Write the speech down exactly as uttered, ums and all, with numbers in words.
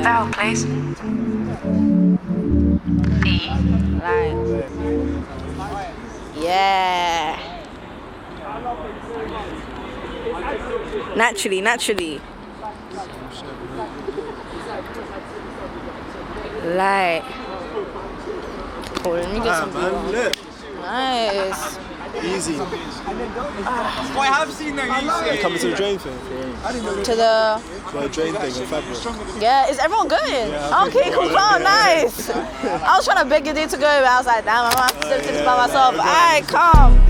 bell, please. E. Right. Yeah. Naturally, naturally. Light. Oh, let me get Ah, some man, blue. look. Nice. Easy. Well, I have seen that They're coming to the drain thing. To the. To the drain thing with fabric. Yeah, is everyone going? Yeah, I Okay, think cool, so. cool, nice. I was trying to beg you to go, but I was like, damn, I'm gonna have to do this by myself. Alright, calm.